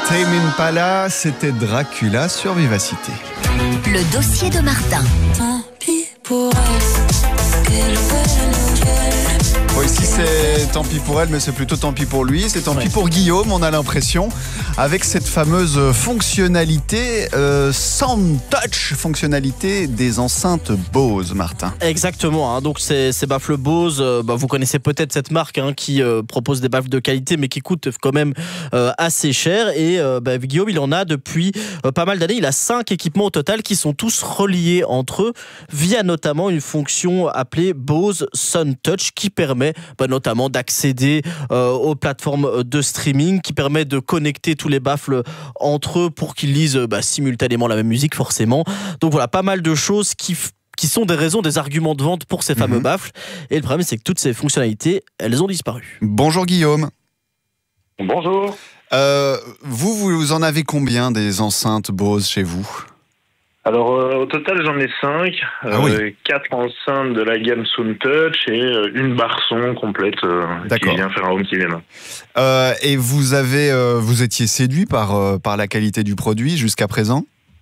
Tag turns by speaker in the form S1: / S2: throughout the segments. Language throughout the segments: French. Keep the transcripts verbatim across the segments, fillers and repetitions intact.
S1: Tame Impala, c'était Dracula sur Vivacité.
S2: Le dossier de Martin.
S3: Tant pis pour elle, qu'elle veut nous.
S1: Bon, ici c'est tant pis pour elle, mais c'est plutôt tant pis pour lui. C'est tant pis pour Guillaume, on a l'impression, avec cette fameuse fonctionnalité euh, Sound Touch, fonctionnalité des enceintes Bose, Martin.
S4: Exactement, hein. Donc ces, ces baffles Bose, euh, bah, vous connaissez peut-être cette marque hein, qui euh, propose des baffles de qualité, mais qui coûtent quand même euh, assez cher. Et euh, bah, Guillaume, il en a depuis euh, pas mal d'années. Il a cinq équipements au total qui sont tous reliés entre eux via notamment une fonction appelée Bose Sound Touch qui permet bah, notamment d'accéder euh, aux plateformes de streaming, qui permet de connecter tous les baffles entre eux pour qu'ils lisent bah, simultanément la même musique forcément. Donc voilà, pas mal de choses qui f- qui sont des raisons, des arguments de vente pour ces mmh. fameux baffles. Et le problème, c'est que toutes ces fonctionnalités, elles ont disparu.
S1: Bonjour Guillaume.
S5: Bonjour.
S1: Euh, vous, vous en avez combien des enceintes Bose chez vous ?
S5: Alors euh, au total j'en ai cinq,
S1: ah
S5: euh,
S1: oui.
S5: quatre enceintes de la gamme Sound Touch et euh, une barre son complète euh, qui vient faire un home cinéma.
S1: Euh, et vous avez, euh, vous étiez séduit par euh, par la qualité du produit jusqu'à présent ?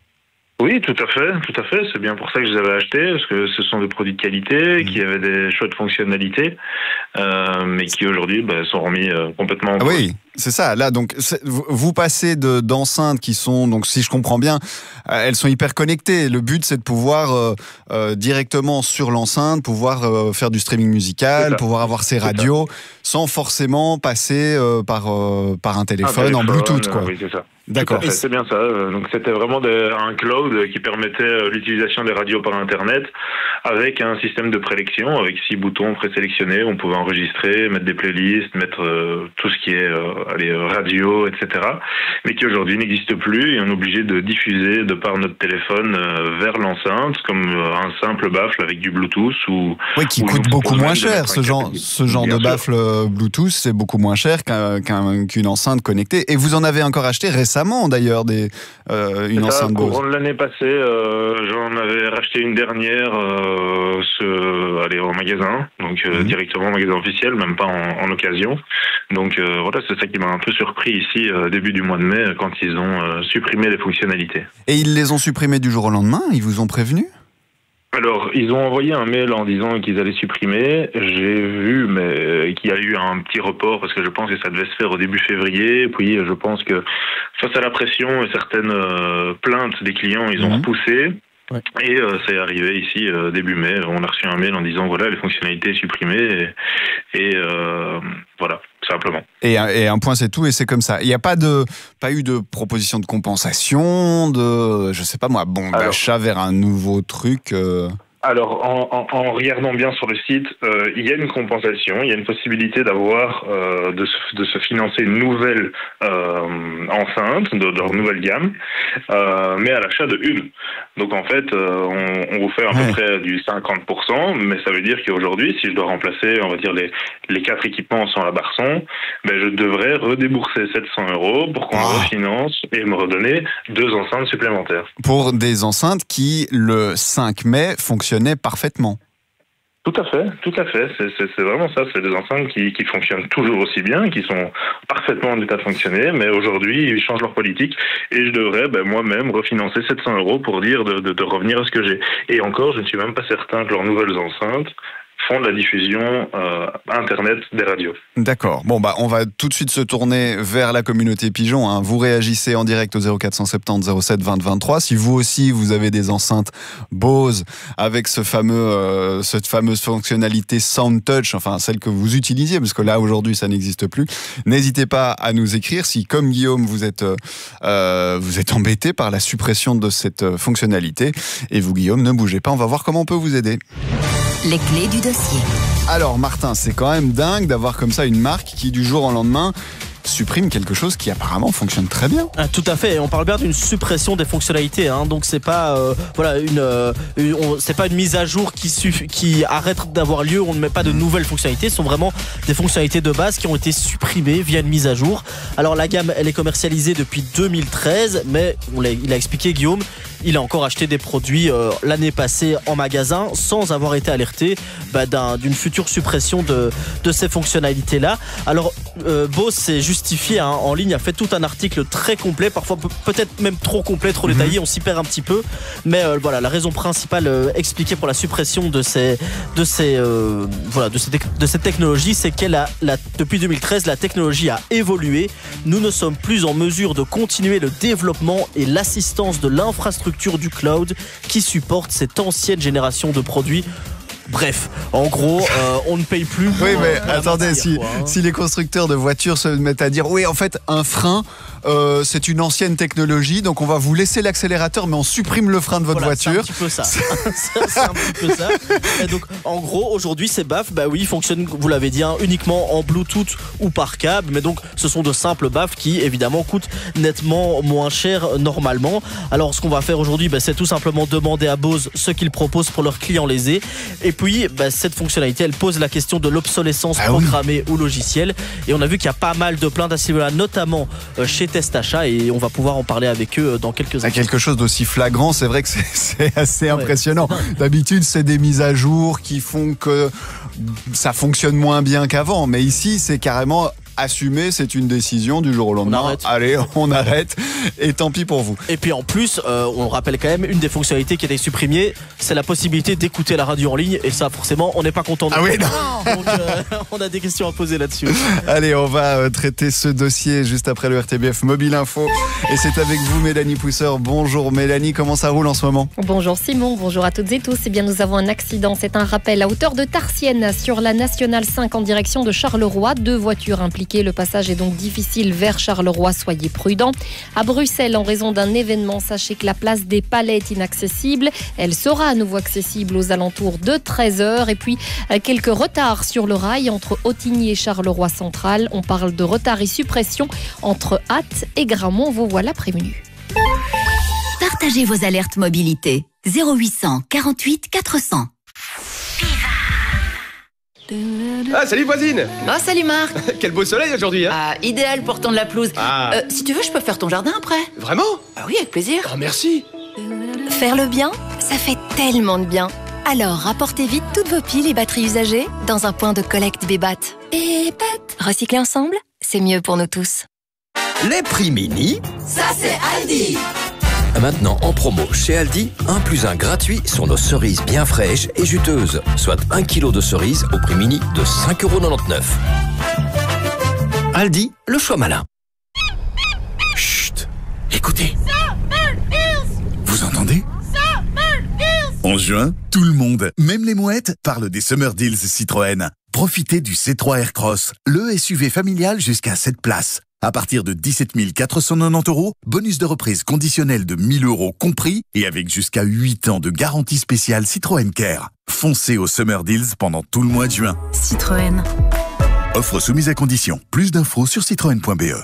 S5: Oui, tout à fait, tout à fait. C'est bien pour ça que je les avais achetés, parce que ce sont des produits de qualité, mmh. qui avaient des chouettes fonctionnalités, euh, mais qui aujourd'hui bah, sont remis euh, complètement en
S1: cause. Oui, c'est ça. Là, donc, vous passez de, d'enceintes qui sont, donc, si je comprends bien, euh, elles sont hyper connectées. Le but, c'est de pouvoir euh, euh, directement sur l'enceinte, pouvoir euh, faire du streaming musical, pouvoir avoir ses radios, sans forcément passer euh, par euh, par un téléphone, un téléphone en Bluetooth, quoi.
S5: Euh, oui, c'est ça.
S1: D'accord.
S5: Fait, c'est bien ça. Donc c'était vraiment des, un cloud qui permettait l'utilisation des radios par Internet avec un système de prélection, avec six boutons présélectionnés. On pouvait enregistrer, mettre des playlists, mettre euh, tout ce qui est euh, allez, radio, et cetera. Mais qui aujourd'hui n'existe plus et on est obligé de diffuser de par notre téléphone euh, vers l'enceinte comme euh, un simple baffle avec du Bluetooth ou
S1: oui, qui
S5: ou
S1: coûte beaucoup moins cher. Ce genre, ce genre de baffle Bluetooth, c'est beaucoup moins cher qu'un, qu'un, qu'une enceinte connectée. Et vous en avez encore acheté récemment. D'ailleurs des euh, une
S5: ça,
S1: enceinte Bose.
S5: Courant de l'année passée, euh, j'en avais racheté une dernière, euh, ce, allez, au magasin, donc euh, mmh. directement au magasin officiel, même pas en, en occasion. Donc euh, voilà, c'est ça qui m'a un peu surpris ici euh, début du mois de mai quand ils ont euh, supprimé les fonctionnalités.
S1: Et ils les ont supprimées du jour au lendemain ? Ils vous ont prévenu ?
S5: Alors, ils ont envoyé un mail en disant qu'ils allaient supprimer. J'ai vu mais qu'il y a eu un petit report parce que je pense que ça devait se faire au début février. Puis, je pense que face à la pression et certaines euh, plaintes des clients, ils ont mmh. repoussé. Ouais. Et euh, c'est arrivé ici euh, début mai. On a reçu un mail en disant voilà les fonctionnalités supprimées et, et euh, voilà simplement.
S1: Et, et un point c'est tout et c'est comme ça. Il n'y a pas de pas eu de proposition de compensation, de je sais pas moi bon Alors, d'achat vers un nouveau truc. Euh...
S5: Alors, en, en, en regardant bien sur le site, euh, il y a une compensation, il y a une possibilité d'avoir, euh, de, se, de se financer une nouvelle euh, enceinte, de, de leur nouvelle gamme, euh, mais à l'achat de une. Donc en fait, euh, on, on vous fait à ouais. peu près du cinquante pour cent, mais ça veut dire qu'aujourd'hui, si je dois remplacer, on va dire, les, les quatre équipements sans la barre son, ben je devrais redébourser sept cents euros pour qu'on oh. me refinance et me redonner deux enceintes supplémentaires.
S1: Pour des enceintes qui, le cinq mai, fonctionnent parfaitement.
S5: Tout à fait, tout à fait. C'est, c'est, c'est vraiment ça. C'est des enceintes qui, qui fonctionnent toujours aussi bien, qui sont parfaitement en état de fonctionner, mais aujourd'hui, ils changent leur politique et je devrais ben, moi-même refinancer sept cents euros pour dire de, de, de revenir à ce que j'ai. Et encore, je ne suis même pas certain que leurs nouvelles enceintes font de la diffusion euh, Internet des radios.
S1: D'accord. Bon, bah, on va tout de suite se tourner vers la communauté Pigeon. Hein. Vous réagissez en direct au zéro quatre cent soixante-dix zéro sept vingt vingt-trois. Si vous aussi, vous avez des enceintes Bose avec ce fameux, euh, cette fameuse fonctionnalité Sound Touch, enfin celle que vous utilisiez, parce que là, aujourd'hui, ça n'existe plus, n'hésitez pas à nous écrire si, comme Guillaume, vous êtes, euh, vous êtes embêté par la suppression de cette fonctionnalité. Et vous, Guillaume, ne bougez pas. On va voir comment on peut vous aider.
S2: Les clés du dossier.
S1: Alors Martin, c'est quand même dingue d'avoir comme ça une marque qui du jour au lendemain supprime quelque chose qui apparemment fonctionne très bien.
S4: Ah, tout à fait. On parle bien d'une suppression des fonctionnalités. Hein. Donc c'est pas euh, voilà une, euh, une on, c'est pas une mise à jour qui suff- qui arrête d'avoir lieu. On ne met pas de nouvelles fonctionnalités. Ce sont vraiment des fonctionnalités de base qui ont été supprimées via une mise à jour. Alors la gamme, elle est commercialisée depuis deux mille treize, mais on l'a, il a expliqué Guillaume, il a encore acheté des produits euh, l'année passée en magasin sans avoir été alerté bah, d'un, d'une future suppression de, de ces fonctionnalités-là. Alors, euh, Bose s'est justifié hein, en ligne, a fait tout un article très complet, parfois peut-être même trop complet, trop détaillé, on s'y perd un petit peu. Mais euh, voilà, la raison principale euh, expliquée pour la suppression de ces, de ces, euh, voilà, de, ces de cette technologie, c'est qu'elle a, la, depuis deux mille treize, la technologie a évolué. Nous ne sommes plus en mesure de continuer le développement et l'assistance de l'infrastructure du cloud qui supporte cette ancienne génération de produits. Bref, en gros, euh, on ne paye plus.
S1: Oui, mais
S4: euh,
S1: attendez,
S4: matière,
S1: si,
S4: quoi, hein.
S1: si les constructeurs de voitures se mettent à dire oui, en fait, un frein, euh, c'est une ancienne technologie, donc on va vous laisser l'accélérateur, mais on supprime le frein de votre
S4: Voilà,
S1: voiture.
S4: C'est un petit peu ça. c'est un petit peu ça. Et donc, en gros, aujourd'hui, ces baffes, bah oui, fonctionnent, vous l'avez dit, hein, uniquement en Bluetooth ou par câble. Mais donc, ce sont de simples baffes qui, évidemment, coûtent nettement moins cher normalement. Alors, ce qu'on va faire aujourd'hui, bah, c'est tout simplement demander à Bose ce qu'ils proposent pour leurs clients lésés. Et puis, bah, cette fonctionnalité, elle pose la question de l'obsolescence
S1: ah
S4: programmée
S1: oui.
S4: ou logicielle. Et on a vu qu'il y a pas mal de plaintes à ce niveau-là, notamment euh, chez Testachat. Et on va pouvoir en parler avec eux dans quelques
S1: À
S4: instants.
S1: quelque chose d'aussi flagrant, c'est vrai que c'est, c'est assez
S4: Ouais.
S1: impressionnant. D'habitude, c'est des mises à jour qui font que ça fonctionne moins bien qu'avant. Mais ici, c'est carrément assumé, c'est une décision du jour au lendemain.
S4: On arrête.
S1: Allez, on arrête. Et tant pis pour vous.
S4: Et puis en plus, euh, on rappelle quand même, une des fonctionnalités qui a été supprimée, c'est la possibilité d'écouter la radio en ligne. Et ça, forcément, on n'est pas content.
S1: Ah oui, non.
S4: Donc, euh, on a des questions à poser là-dessus.
S1: Allez, on va euh, traiter ce dossier juste après le R T B F Mobile Info. Et c'est avec vous, Mélanie Pousseur. Bonjour Mélanie, comment ça roule en ce moment ?
S6: Bonjour Simon, bonjour à toutes et tous. Eh bien, nous avons un accident. C'est un rappel à hauteur de Tarsienne sur la Nationale cinq en direction de Charleroi. Deux voitures impliquées. Le passage est donc difficile vers Charleroi. Soyez prudents. À Bruxelles, en raison d'un événement, sachez que la place des Palais est inaccessible. Elle sera à nouveau accessible aux alentours de treize heures. Et puis, quelques retards sur le rail entre Ottigny et Charleroi Central. On parle de retard et suppression entre Ath et Gramont. Vous voilà prévenus.
S2: Partagez vos alertes mobilité. zéro huit cent quarante-huit quatre cents.
S7: Ah, salut voisine.
S8: Oh, salut Marc.
S7: Quel beau soleil aujourd'hui, hein.
S8: Ah, idéal pour tendre la pelouse.
S7: Ah.
S8: Euh, si tu veux, je peux faire ton jardin après.
S7: Vraiment?
S8: Ah oui, avec plaisir.
S7: Oh, merci.
S9: Faire le bien, ça fait tellement de bien. Alors, rapportez vite toutes vos piles et batteries usagées dans un point de collecte Bébat. Bébat. Recycler ensemble, c'est mieux pour nous tous.
S10: Les prix mini.
S3: Ça, c'est Aldi.
S10: Maintenant en promo chez Aldi, un plus un gratuit sur nos cerises bien fraîches et juteuses. Soit un kilo de cerises au prix mini de cinq euros quatre-vingt-dix-neuf. Aldi, le choix malin.
S11: Chut, écoutez. Vous entendez? En juin, tout le monde, même les mouettes, parle des Summer Deals Citroën. Profitez du C trois Aircross, le S U V familial jusqu'à sept places. À partir de dix-sept mille quatre cent quatre-vingt-dix euros, bonus de reprise conditionnel de mille euros compris et avec jusqu'à huit ans de garantie spéciale Citroën Care. Foncez au Summer Deals pendant tout le mois de juin.
S9: Citroën.
S11: Offre soumise à condition. Plus d'infos sur citroën point b e.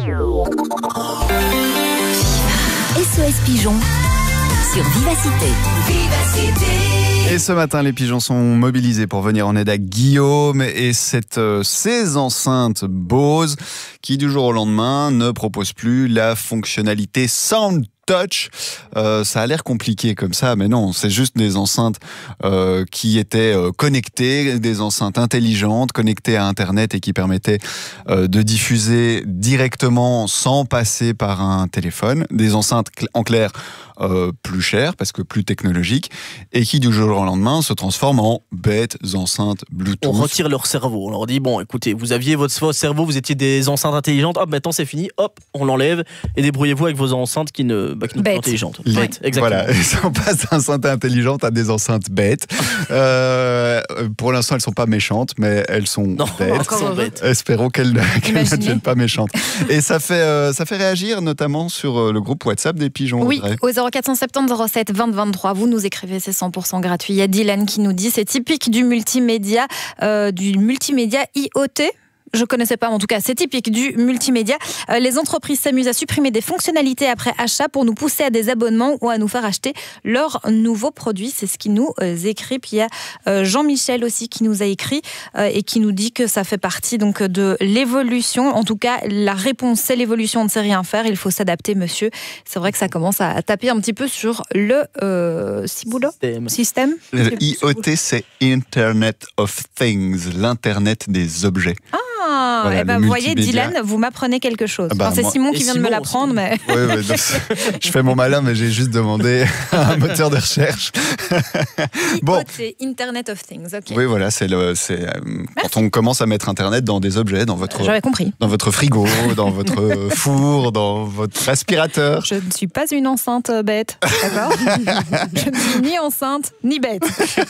S2: S O S Pigeon sur Vivacité.
S3: Vivacité.
S1: Et ce matin, les pigeons sont mobilisés pour venir en aide à Guillaume et cette, euh, ces enceintes Bose qui, du jour au lendemain, ne proposent plus la fonctionnalité Sound Touch. Euh, ça a l'air compliqué comme ça, mais non, c'est juste des enceintes euh, qui étaient euh, connectées, des enceintes intelligentes, connectées à Internet et qui permettaient euh, de diffuser directement sans passer par un téléphone. Des enceintes, en clair, euh, plus chères parce que plus technologiques et qui, du jour au lendemain, se transforment en bêtes enceintes Bluetooth.
S4: On retire leur cerveau. On leur dit, bon, écoutez, vous aviez votre cerveau, vous étiez des enceintes intelligentes, hop, maintenant c'est fini, hop, on l'enlève et débrouillez-vous avec vos enceintes qui ne, bah, qui ne sont pas intelligentes.
S1: Les,
S4: Bêtes, exactement.
S1: Voilà, on passe d'enceintes intelligentes à des enceintes bêtes. Euh, pour l'instant, elles sont pas méchantes, mais elles sont
S4: non,
S1: bêtes.
S4: Elles sont bêtes.
S1: Espérons qu'elles, qu'elles ne deviennent pas méchantes. Et ça fait, euh, ça fait réagir notamment sur le groupe WhatsApp des pigeons.
S6: Oui,
S1: Audrey.
S6: au zéro quatre cent soixante-dix zéro sept vingt vingt-trois, vous nous écrivez, c'est cent pour cent gratuit. Il y a Dylan qui nous dit, c'est typique du multimédia, euh, du multimédia I O T.
S12: Je connaissais pas, en tout cas, c'est typique du multimédia. Euh, les entreprises s'amusent à supprimer des fonctionnalités après achat pour nous pousser à des abonnements ou à nous faire acheter leurs nouveaux produits. C'est ce qui nous euh, écrit. Puis il y a euh, Jean-Michel aussi qui nous a écrit euh, et qui nous dit que ça fait partie donc de l'évolution. En tout cas, la réponse, c'est l'évolution, on ne sait rien faire. Il faut s'adapter, monsieur. C'est vrai que ça commence à taper un petit peu sur le euh, ciboulot
S4: système.
S12: système.
S1: Le I O T, c'est Internet of Things, l'Internet des objets.
S12: Ah,
S1: Voilà,
S12: eh ben,
S1: le
S12: vous voyez,
S1: multimédia.
S12: Dylan, vous m'apprenez quelque chose.
S1: Ah bah,
S12: Enfin, c'est
S1: moi-
S12: Simon qui
S4: Et
S12: vient de me
S4: Simon
S12: l'apprendre, mais...
S1: Ouais, ouais, donc, je fais mon malin, mais j'ai juste demandé à un moteur de recherche. Bon.
S12: I O T, Internet of Things, ok.
S1: Oui, voilà, c'est le, c'est euh, quand on commence à mettre Internet dans des objets, dans votre,
S12: J'avais compris.
S1: dans votre frigo, dans votre four, dans votre aspirateur.
S12: Je ne suis pas une enceinte bête, d'accord? Je ne suis ni enceinte, ni bête.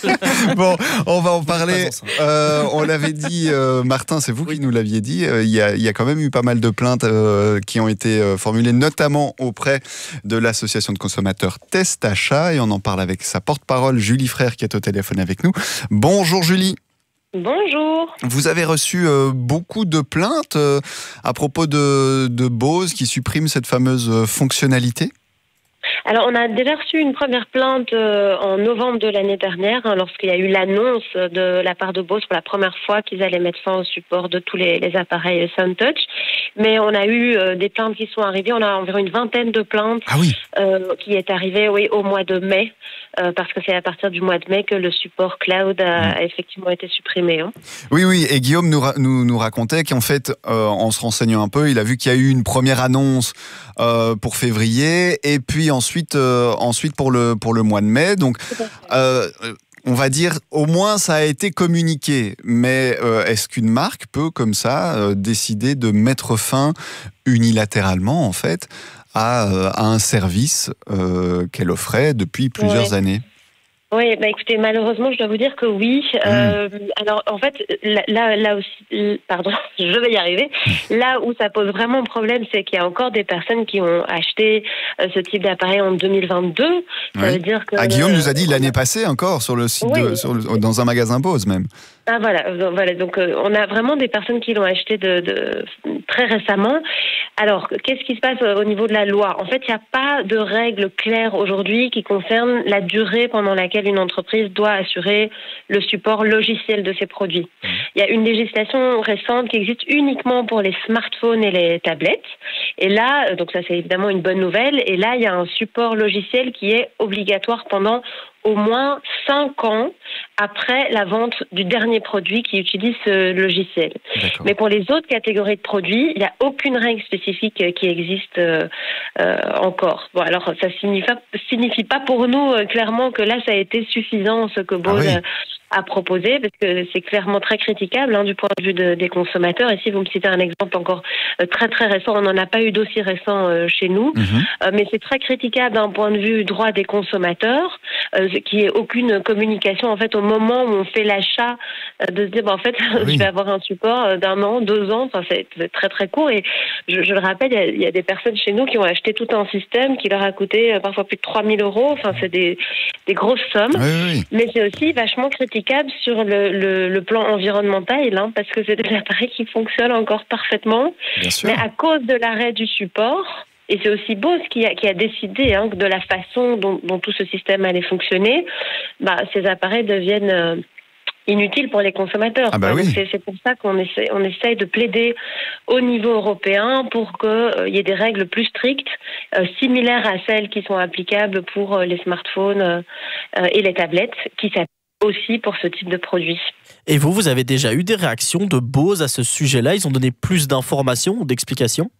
S1: Bon, on va en parler.
S4: Pas enceinte.
S1: Euh, on l'avait dit, euh, Martin, c'est vous qui nous l'aviez dit. euh, Il y, a, il y a quand même eu pas mal de plaintes euh, qui ont été euh, formulées, notamment auprès de l'association de consommateurs Test Achat. Et on en parle avec sa porte-parole, Julie Frère, qui est au téléphone avec nous. Bonjour Julie.
S13: Bonjour.
S1: Vous avez reçu euh, beaucoup de plaintes euh, à propos de, de Bose qui supprime cette fameuse euh, fonctionnalité.
S13: Alors, on a déjà reçu une première plainte euh, en novembre de l'année dernière, hein, lorsqu'il y a eu l'annonce de la part de Bose pour la première fois qu'ils allaient mettre fin au support de tous les, les appareils SoundTouch. Mais on a eu euh, des plaintes qui sont arrivées. On a environ une vingtaine de plaintes
S1: Ah oui.
S13: euh, qui est arrivée, oui, au mois de mai, euh, parce que c'est à partir du mois de mai que le support cloud a, a effectivement été supprimé. Hein.
S1: Oui, oui, et Guillaume nous, ra- nous, nous racontait qu'en fait, euh, en se renseignant un peu, il a vu qu'il y a eu une première annonce euh, pour février, et puis ensuite, euh, ensuite pour, le, pour le mois de mai. Donc, euh, on va dire, au moins ça a été communiqué. Mais euh, est-ce qu'une marque peut, comme ça, euh, décider de mettre fin unilatéralement, en fait, à, euh, à un service euh, qu'elle offrait depuis plusieurs
S13: Ouais.
S1: années ?
S13: Oui, bah écoutez, malheureusement, je dois vous dire que oui. Euh, alors, en fait, là, là, là aussi, pardon, je vais y arriver. Là où ça pose vraiment problème, c'est qu'il y a encore des personnes qui ont acheté euh, ce type d'appareil en deux mille vingt-deux. Ça
S1: Oui.
S13: veut dire que
S1: Ah, Guillaume nous a dit l'année passée encore sur le site,
S13: Oui.
S1: de, sur le- dans un magasin Bose même.
S13: Ah voilà, donc, voilà. Donc euh, on a vraiment des personnes qui l'ont acheté de, de très récemment. Alors qu'est-ce qui se passe au niveau de la loi? En fait, il n'y a pas de règles claires aujourd'hui qui concernent la durée pendant laquelle une entreprise doit assurer le support logiciel de ses produits. Il y a une législation récente qui existe uniquement pour les smartphones et les tablettes. Et là, donc ça c'est évidemment une bonne nouvelle. Et là, il y a un support logiciel qui est obligatoire pendant au moins cinq ans après la vente du dernier produit qui utilise ce logiciel.
S1: D'accord.
S13: Mais pour les autres catégories de produits, il n'y a aucune règle spécifique qui existe euh, euh, encore. Bon, alors ça signifie, signifie pas pour nous euh, clairement que là ça a été suffisant ce que Bose
S1: Ah oui.
S13: euh, a proposé, parce que c'est clairement très critiquable hein, du point de vue de, des consommateurs. Et si vous me citez un exemple encore euh, très très récent, on n'en a pas eu d'aussi récent euh, chez nous,
S1: Mhm.
S13: euh, mais c'est très critiquable d'un point de vue droit des consommateurs, euh, qu'il n'y ait aucune communication en fait au moment où on fait l'achat, euh, de se dire bah, en fait
S1: Oui.
S13: je vais avoir un support euh, d'un an, deux ans, enfin c'est c'est très très court. Et je, je le rappelle, il y, a, il y a des personnes chez nous qui ont acheté tout un système qui leur a coûté euh, parfois plus de trois mille euros. Enfin c'est des, des grosses sommes.
S1: Oui, oui, oui.
S13: Mais c'est aussi vachement critiquable sur le, le, le plan environnemental, hein, parce que c'est des appareils qui fonctionnent encore parfaitement.
S1: Bien sûr.
S13: Mais à cause de l'arrêt du support, et c'est aussi Bose qui a, qui a décidé hein, de la façon dont, dont tout ce système allait fonctionner, bah, ces appareils deviennent euh, inutiles pour les consommateurs.
S1: Ah bah
S13: Donc
S1: oui.
S13: c'est, c'est pour ça qu'on essaie, on essaye de plaider au niveau européen pour qu'il euh, y ait des règles plus strictes, euh, similaires à celles qui sont applicables pour euh, les smartphones euh, euh, et les tablettes, qui s'appliquent aussi pour ce type de produit.
S4: Et vous, vous avez déjà eu des réactions de Bose à ce sujet-là? Ils ont donné plus d'informations ou d'explications?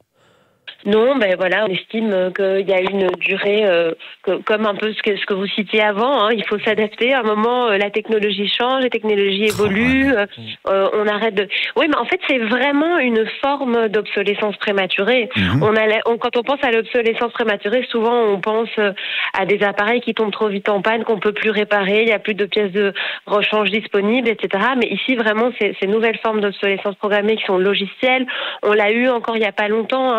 S13: Non, ben voilà, on estime qu'il y a une durée, euh, que, comme un peu ce que, ce que vous citiez avant, hein, il faut s'adapter. À un moment, euh, la technologie change, la technologie évolue, euh, euh, on arrête de... Oui, mais en fait, c'est vraiment une forme d'obsolescence prématurée.
S1: Mhm.
S13: On a, la- on, quand on pense à l'obsolescence prématurée, souvent on pense euh, à des appareils qui tombent trop vite en panne, qu'on peut plus réparer, il n'y a plus de pièces de rechange disponibles, et cetera. Mais ici, vraiment, c'est ces nouvelles formes d'obsolescence programmée qui sont logicielles. On l'a eu encore il n'y a pas longtemps hein, avec Windows.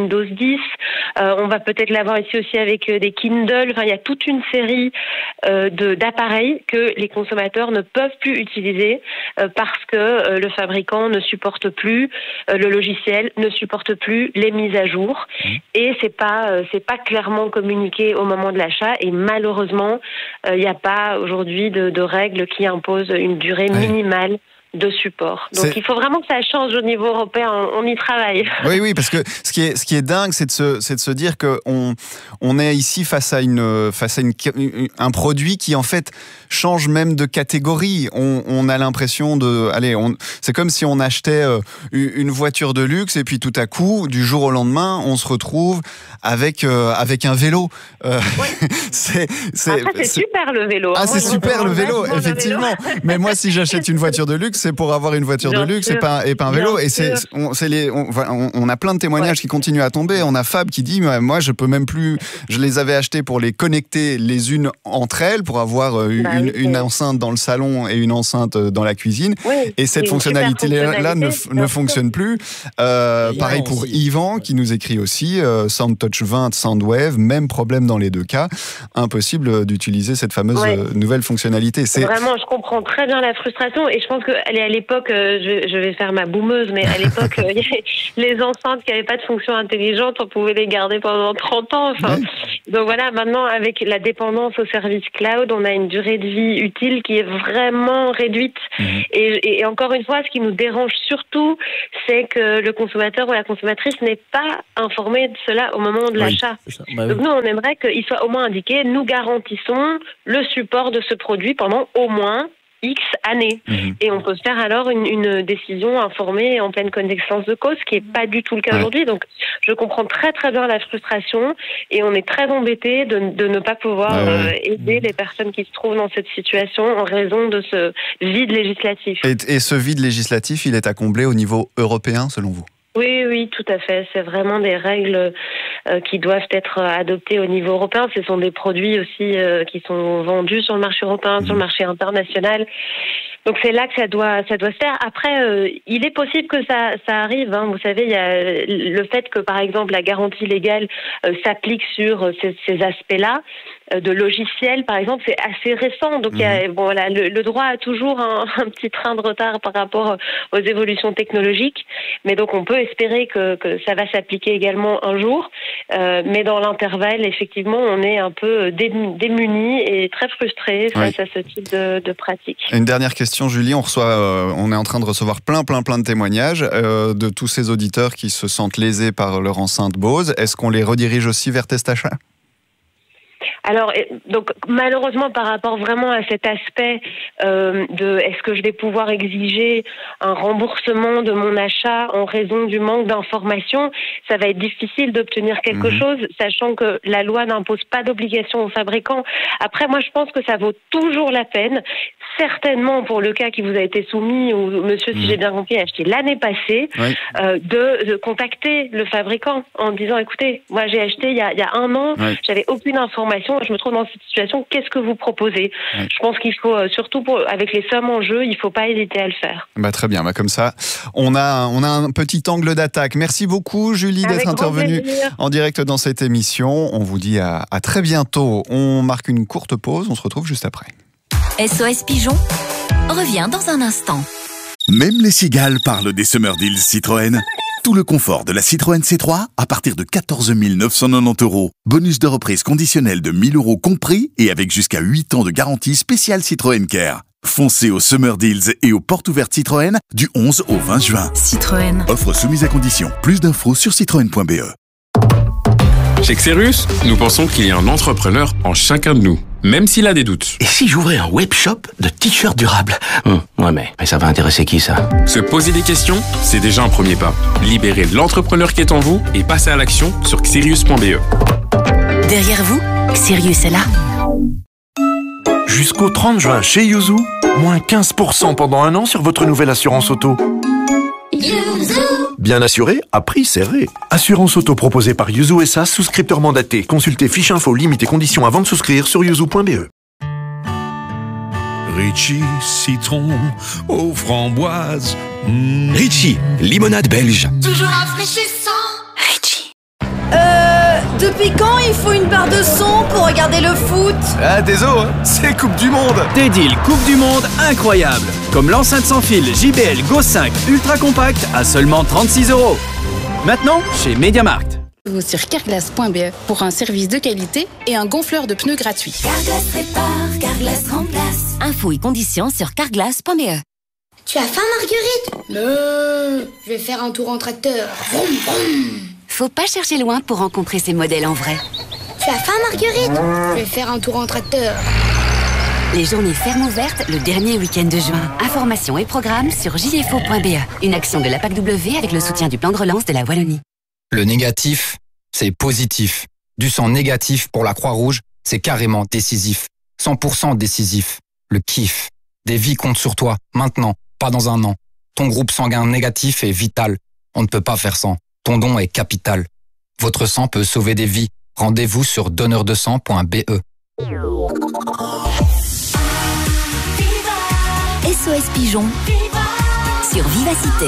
S13: Windows dix. Euh, on va peut-être l'avoir ici aussi avec euh, des Kindle. Enfin, il y a toute une série euh, de, d'appareils que les consommateurs ne peuvent plus utiliser euh, parce que euh, le fabricant ne supporte plus, euh, le logiciel ne supporte plus les mises à jour. Mmh. Et c'est pas, euh, c'est pas clairement communiqué au moment de l'achat. Et malheureusement, il euh, n'y a pas aujourd'hui de, de règles qui imposent une durée minimale de support. Donc c'est... il faut vraiment que ça change au niveau européen, on, on y travaille.
S1: Oui, oui, parce que ce qui est, ce qui est dingue, c'est de se, c'est de se dire qu'on on est ici face à, une, face à une, un produit qui en fait change même de catégorie. On, on a l'impression de... Allez, on, c'est comme si on achetait une voiture de luxe et puis tout à coup, du jour au lendemain, on se retrouve avec, euh, avec un vélo. Euh,
S13: oui.
S1: c'est,
S13: c'est, Après, c'est, c'est super le vélo.
S1: Ah, moi, c'est super le vélo, effectivement. Vélo. Mais moi, si j'achète une voiture de luxe, c'est pour avoir une voiture Bien de luxe et pas, et pas un vélo. Bien et c'est, on, c'est les, on, on a plein de témoignages ouais. qui continuent à tomber. On a Fab qui dit, moi, je peux même plus. Je les avais achetés pour les connecter les unes entre elles, pour avoir une, bah, oui, une enceinte dans le salon et une enceinte dans la cuisine. Oui, et cette fonctionnalité-là ne, ne fonctionne plus. Euh, pareil pour aussi. Yvan qui nous écrit aussi, euh, SoundTouch vingt, SoundWave, même problème dans les deux cas. Impossible d'utiliser cette fameuse ouais. nouvelle fonctionnalité.
S13: C'est... Vraiment, je comprends très bien la frustration et je pense que à l'époque, euh, je, je vais faire ma boumeuse, mais à l'époque, euh, les enceintes qui n'avaient pas de fonction intelligente, on pouvait les garder pendant trente ans. Enfin, ouais. Donc voilà, maintenant, avec la dépendance au service cloud, on a une durée de vie utile qui est vraiment réduite. Mmh. Et, et encore une fois, ce qui nous dérange surtout, c'est que le consommateur ou la consommatrice n'est pas informé de cela au moment de oui, l'achat. Bah, Donc oui. nous, on aimerait qu'il soit au moins indiqué, nous garantissons le support de ce produit pendant au moins X années. Mmh. Et on peut se faire alors une, une décision informée en pleine connaissance de cause, ce qui n'est pas du tout le cas ouais. aujourd'hui. Donc, je comprends très très bien la frustration et on est très embêtés de, de ne pas pouvoir ouais. euh, aider les personnes qui se trouvent dans cette situation en raison de ce vide législatif.
S1: Et, et ce vide législatif, il est à combler au niveau européen, selon vous ?
S13: Oui, oui, tout à fait. C'est vraiment des règles euh, qui doivent être adoptées au niveau européen. Ce sont des produits aussi euh, qui sont vendus sur le marché européen, mmh. sur le marché international. Donc c'est là que ça doit ça doit se faire. Après, euh, il est possible que ça ça arrive. Hein. Vous savez, il y a le fait que par exemple la garantie légale euh, s'applique sur ces, ces aspects-là euh, de logiciels, par exemple, c'est assez récent. Donc mmh. il y a, bon voilà, le, le droit a toujours un, un petit train de retard par rapport aux évolutions technologiques. Mais donc on peut espérer que que ça va s'appliquer également un jour. Euh, mais dans l'intervalle, effectivement, on est un peu démunis et très frustrés face oui. à ce type de, de pratique.
S1: Une dernière question. Julie, on reçoit, euh, on est en train de recevoir plein, plein, plein de témoignages euh, de tous ces auditeurs qui se sentent lésés par leur enceinte Bose. Est-ce qu'on les redirige aussi vers Testachat ?
S13: Alors, donc malheureusement, par rapport vraiment à cet aspect euh, de est-ce que je vais pouvoir exiger un remboursement de mon achat en raison du manque d'informations, ça va être difficile d'obtenir quelque mmh. chose, sachant que la loi n'impose pas d'obligation aux fabricants. Après, moi, je pense que ça vaut toujours la peine, certainement pour le cas qui vous a été soumis, ou monsieur, mmh. si j'ai bien compris, a acheté l'année passée, oui. euh, de, de contacter le fabricant en disant, écoutez, moi j'ai acheté il y a, il y a un an, oui. j'avais aucune information, je me trouve dans cette situation, qu'est-ce que vous proposez ? Oui. Je pense qu'il faut, surtout pour, avec les sommes en jeu, il ne faut pas hésiter à le faire.
S1: Bah, très bien, bah, comme ça, on a, on a un petit angle d'attaque. Merci beaucoup Julie avec d'être intervenue en direct dans cette émission. On vous dit à, à très bientôt. On marque une courte pause, on se retrouve juste après.
S2: S O S Pigeon revient dans un instant.
S11: Même les cigales parlent des Summer Deals Citroën. Tout le confort de la Citroën C trois à partir de quatorze mille neuf cent quatre-vingt-dix euros. Bonus de reprise conditionnel de mille euros compris et avec jusqu'à huit ans de garantie spéciale Citroën Care. Foncez aux Summer Deals et aux portes ouvertes Citroën du onze au vingt juin.
S2: Citroën.
S11: Offre soumise à condition. Plus d'infos sur citroën point b e.
S14: Chez Xerus, nous pensons qu'il y a un entrepreneur en chacun de nous, même s'il a des doutes.
S15: Et si j'ouvrais un webshop de t-shirts durables ? hum, Ouais, mais, mais ça va intéresser qui, ça ?
S14: Se poser des questions, c'est déjà un premier pas. Libérez l'entrepreneur qui est en vous et passez à l'action sur xerius point b e.
S2: Derrière vous, Xerius est là.
S16: Jusqu'au trente juin chez Yuzu, moins quinze pour cent pendant un an sur votre nouvelle assurance auto. Yuzu. Bien assuré, à prix serré. Assurance auto proposée par Yuzu S A, souscripteur mandaté. Consultez fiche info, limites et conditions avant de souscrire sur yuzu point b e.
S17: Ritchie, citron, aux framboises. Mmh.
S15: Ritchie, limonade belge.
S3: Toujours rafraîchissant.
S12: Euh, depuis quand il faut une barre de son pour regarder le foot?
S7: Ah, désolé, hein, c'est Coupe du Monde.
S18: Des deals Coupe du Monde incroyables. Comme l'enceinte sans fil J B L Go cinq Ultra Compact à seulement trente-six euros. Maintenant, chez MediaMarkt.
S19: Vous sur carglass point b e pour un service de qualité et un gonfleur de pneus gratuit.
S2: Carglass répare, Carglass remplace. Infos et conditions sur carglass point b e.
S20: Tu as faim, Marguerite? Non, je vais faire un tour en tracteur. Vroom, vroom.
S2: Faut pas chercher loin pour rencontrer ces modèles en vrai.
S20: Tu as faim, Marguerite? Je vais faire un tour en tracteur.
S2: Les journées fermes ouvertes le dernier week-end de juin. Informations et programmes sur j f o point b e. Une action de la P A C W avec le soutien du plan de relance de la Wallonie.
S21: Le négatif, c'est positif. Du sang négatif pour la Croix-Rouge, c'est carrément décisif. cent pour cent décisif. Le kiff. Des vies comptent sur toi, maintenant, pas dans un an. Ton groupe sanguin négatif est vital. On ne peut pas faire sans. Ton don est capital. Votre sang peut sauver des vies. Rendez-vous sur donneur de sang point b e.
S2: S O S Pigeon sur Vivacité.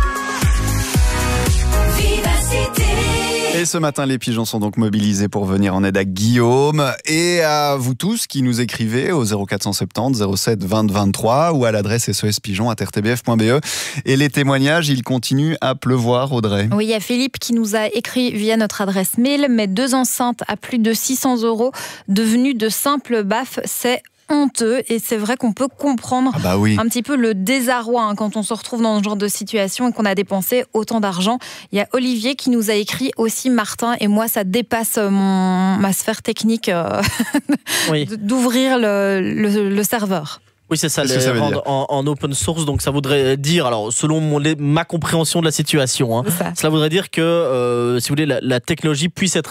S1: Et ce matin, les pigeons sont donc mobilisés pour venir en aide à Guillaume et à vous tous qui nous écrivez au zéro quatre cent soixante-dix zéro sept vingt vingt-trois ou à l'adresse s o s pigeon arobase r t b f point b e. Et les témoignages, ils continuent à pleuvoir, Audrey.
S12: Oui, il y a Philippe qui nous a écrit via notre adresse mail, mais deux enceintes à plus de six cents euros devenues de simples baffes, c'est honteux, et c'est vrai qu'on peut comprendre
S1: ah bah oui.
S12: un petit peu le désarroi hein, quand on se retrouve dans ce genre de situation et qu'on a dépensé autant d'argent. Il y a Olivier qui nous a écrit aussi, Martin, et moi ça dépasse mon, ma sphère technique euh,
S4: oui.
S12: d'ouvrir le, le, le serveur.
S4: Oui, c'est ça,
S1: Qu'est-ce
S4: les
S1: que ça veut
S4: rendre en, en open source. Donc ça voudrait dire, alors selon mon, les, ma compréhension de la situation, hein, cela voudrait dire que euh, si vous voulez, la, la technologie puisse être